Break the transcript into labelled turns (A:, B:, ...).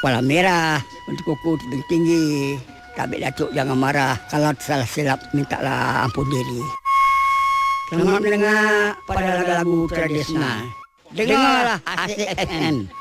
A: kepala merah, untuk kuku tebing tinggi. Tabik Datuk jangan marah, kalau salah silap mintalah ampun diri. Selamat mendengar pada lagu-lagu tradisional. Dengarlah ASIK FM.